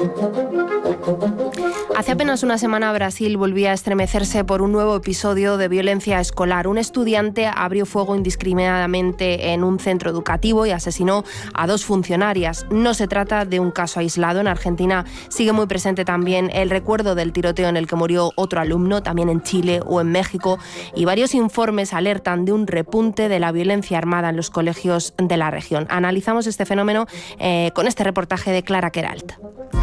Hace apenas una semana Brasil volvía a estremecerse por un nuevo episodio de violencia escolar. Un estudiante abrió fuego indiscriminadamente en un centro educativo y asesinó a 2 funcionarias. No se trata de un caso aislado. En Argentina sigue muy presente también el recuerdo del tiroteo en el que murió otro alumno, también en Chile o en México, y varios informes alertan de un repunte de la violencia armada en los colegios de la región. Analizamos este fenómeno con este reportaje de Clara Queralt.